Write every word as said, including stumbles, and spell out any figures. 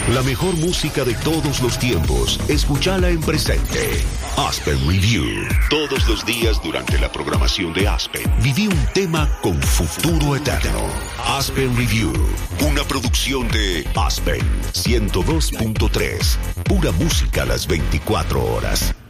La mejor música de todos los tiempos, escúchala en presente. Aspen Review. Todos los días durante la programación de Aspen, viví un tema con futuro eterno. Aspen Review, una producción de Aspen ciento dos punto tres. Pura música a las veinticuatro horas.